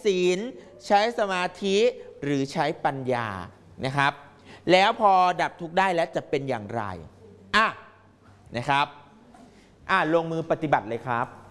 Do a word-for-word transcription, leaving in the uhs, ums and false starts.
ศีลใช้สมาธิหรือใช้ปัญญานะครับแล้วพอดับทุกข์ได้แล้วจะเป็นอย่างไรอ่ะนะครับอ่ะลงมือปฏิบัติเลยครับ